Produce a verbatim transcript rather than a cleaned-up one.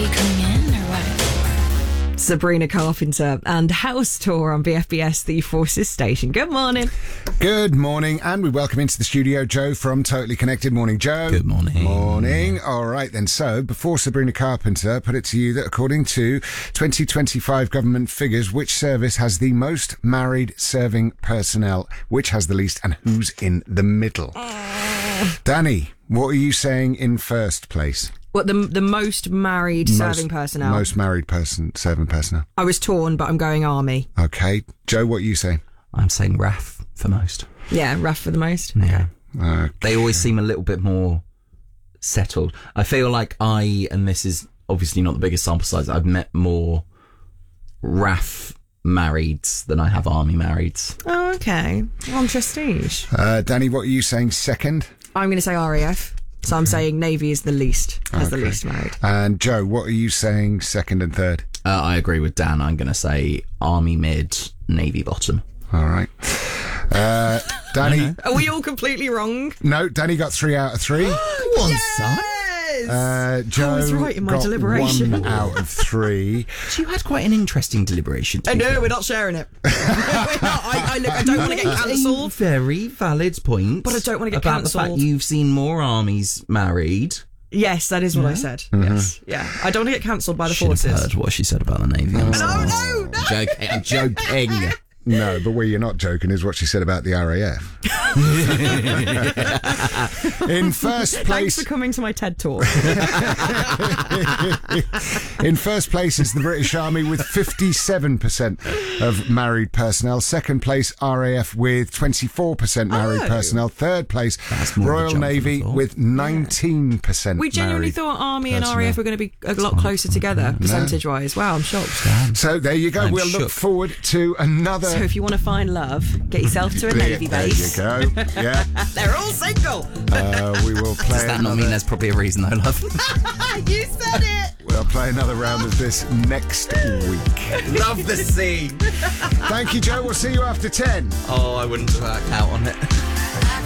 you coming in or what? Sabrina Carpenter and House Tour on B F B S, the Forces station. Good morning. Good morning, and we welcome into the studio Joe from Totally Connected. Morning, Joe. Good morning. Morning. All right, then. So, before Sabrina Carpenter, put it to you that according to twenty twenty-five government figures, which service has the most married serving personnel? Which has the least, and who's in the middle? Uh. Danny, what are you saying in first place? What, the the most married Most- serving personnel? Most married person serving personnel. I was torn, but I'm going army. Okay. Joe, what are you saying? I'm saying R A F for most. Yeah, rough for the most. Yeah. Uh, They always seem a little bit more settled. I feel like I, and this is obviously not the biggest sample size, I've met more R A F marrieds than I have army marrieds. Oh, okay. On prestige. uh, Danny, what are you saying second? I'm going to say R A F. So I'm saying Navy is the least, has the Okay. least married. And Joe, what are you saying second and third? Uh, I agree with Dan. I'm going to say army mid, navy bottom. All right. Uh, Danny, Are we all completely wrong? no, Danny got three out of three. One side. Uh, Joe was right in my got deliberation. one out of three. You had quite an interesting deliberation. to Uh, be no, fair. we're not sharing it. we're not. I, I, look, I don't want to get That's a cancelled. very valid point. But I don't wanna get about the fact cancelled. you've seen more armies married. Yes, that is what I said. Yes, yeah. I don't want to get cancelled by the Should have forces. heard what she said about the navy. I'm No, sorry. no, no. Joking. I'm joking. No, but where you're not joking is what she said about the R A F. In first Thanks place, for coming to my TED talk. in first place is the British Army with fifty-seven percent of married personnel. Second place, R A F with twenty-four percent married Oh. personnel. Third place, That's more of a Royal jump than I Navy thought. with nineteen percent We genuinely married. thought Army and personnel. R A F were going to be a lot closer together, percentage-wise. Wow, I'm shocked. So there you go. I'm we'll look shook. forward to another. So if you want to find love, get yourself to a there, Navy there base. you go. Yeah. They're all single. Uh, we will play Does that not another, mean there's probably a reason though, love? You said it. we'll play another round of this next week. Love the scene. Thank you, Joe. We'll see you after ten. Oh, I wouldn't work out on it.